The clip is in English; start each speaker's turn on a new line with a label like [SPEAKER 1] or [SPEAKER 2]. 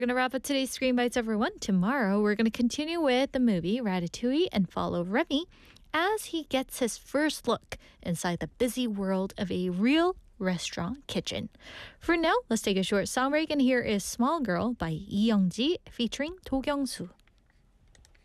[SPEAKER 1] We're going to wrap up today's Screen Bites, everyone. Tomorrow, we're going to continue with the movie Ratatouille and follow Remy as he gets his first look inside the busy world of a real restaurant kitchen. For now, let's take a short song break, and here is Small Girl by Lee Young-ji featuring Do Kyung-soo.